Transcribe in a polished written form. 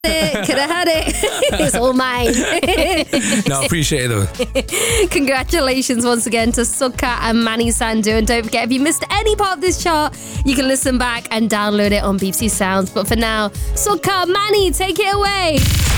Could have had it. It's all mine. No, appreciate it though. Congratulations once again to Sukha and Manny Sandhu. And don't forget, if you missed any part of this chart, you can listen back and download it on BBC Sounds. But for now, Sukha, Manny, take it away.